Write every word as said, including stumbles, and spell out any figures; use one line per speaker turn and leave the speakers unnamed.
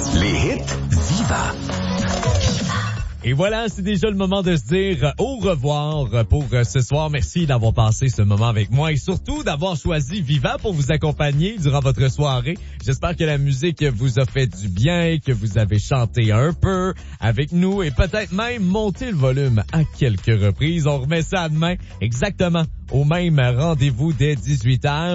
Les hits Viva.
Et voilà, c'est déjà le moment de se dire au revoir pour ce soir. Merci d'avoir passé ce moment avec moi et surtout d'avoir choisi Viva pour vous accompagner durant votre soirée. J'espère que la musique vous a fait du bien, que vous avez chanté un peu avec nous et peut-être même monté le volume à quelques reprises. On remet ça à demain exactement au même rendez-vous dès dix-huit heures.